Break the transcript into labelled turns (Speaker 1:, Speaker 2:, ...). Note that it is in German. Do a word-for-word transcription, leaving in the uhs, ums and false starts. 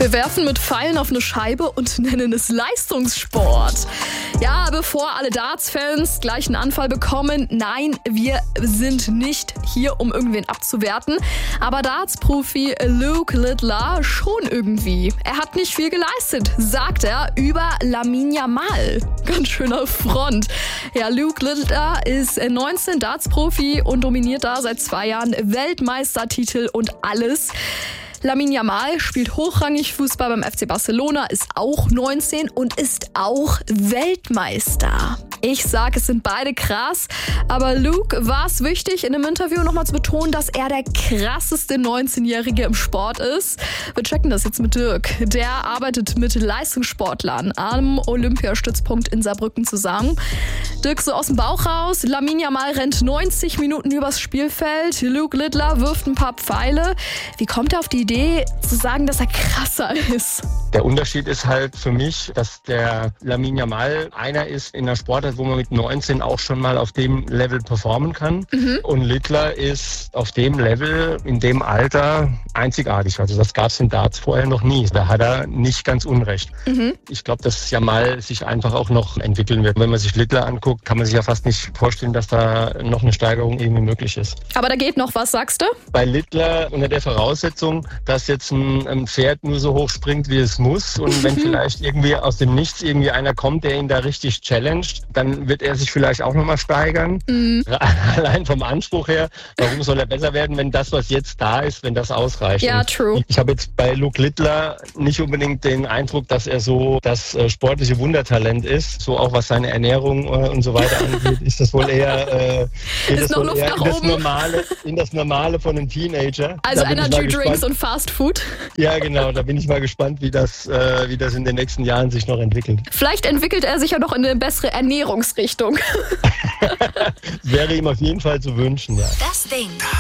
Speaker 1: Wir werfen mit Pfeilen auf eine Scheibe und nennen es Leistungssport. Ja, bevor alle Darts-Fans gleich einen Anfall bekommen, nein, wir sind nicht hier, um irgendwen abzuwerten. Aber Darts-Profi Luke Littler schon irgendwie. Er hat nicht viel geleistet, sagt er über Lamine Yamal. Ganz schöner Front. Ja, Luke Littler ist neunzehn, Darts-Profi und dominiert da seit zwei Jahren Weltmeistertitel und alles. Lamine Yamal spielt hochrangig Fußball beim F C Barcelona, ist auch neunzehn und ist auch Weltmeister. Ich sag, es sind beide krass, aber Luke war es wichtig, in einem Interview nochmal zu betonen, dass er der krasseste neunzehnjährige im Sport ist. Wir checken das jetzt mit Dirk. Der arbeitet mit Leistungssportlern am Olympiastützpunkt in Saarbrücken zusammen. Dirk, so aus dem Bauch raus, Lamine Yamal rennt neunzig Minuten übers Spielfeld, Luke Littler wirft ein paar Pfeile. Wie kommt er auf die Idee, zu sagen, dass er krasser ist?
Speaker 2: Der Unterschied ist halt für mich, dass der Lamine Yamal einer ist in der Sportart, wo man mit neunzehn auch schon mal auf dem Level performen kann. Mhm. Und Littler ist auf dem Level, in dem Alter einzigartig. Also das gab es in Darts vorher noch nie. Da hat er nicht ganz unrecht. Mhm. Ich glaube, dass Yamal sich einfach auch noch entwickeln wird. Wenn man sich Littler anguckt, kann man sich ja fast nicht vorstellen, dass da noch eine Steigerung irgendwie möglich ist.
Speaker 1: Aber da geht noch was, sagst du?
Speaker 2: Bei Littler unter der Voraussetzung, dass jetzt ein, ein Pferd nur so hoch springt, wie es muss. Und wenn vielleicht irgendwie aus dem Nichts irgendwie einer kommt, der ihn da richtig challenged, dann wird er sich vielleicht auch nochmal steigern. Mhm. Allein vom Anspruch her, warum soll er besser werden, wenn das, was jetzt da ist, wenn das ausreicht?
Speaker 1: Ja,
Speaker 2: und
Speaker 1: true.
Speaker 2: Ich habe jetzt bei Luke Littler nicht unbedingt den Eindruck, dass er so das äh, sportliche Wundertalent ist. So auch was seine Ernährung äh, und so weiter angeht, ist das wohl eher, äh,
Speaker 1: ist noch Luft nach
Speaker 2: in, das
Speaker 1: oben.
Speaker 2: Normale, in das Normale von einem Teenager.
Speaker 1: Also Energy Drinks und Fast Food.
Speaker 2: Ja, genau. Da bin ich mal gespannt, wie das, äh, wie das in den nächsten Jahren sich noch entwickelt.
Speaker 1: Vielleicht entwickelt er sich ja noch in eine bessere Ernährungsrichtung.
Speaker 2: Wäre ihm auf jeden Fall zu wünschen, ja.
Speaker 3: Das Ding.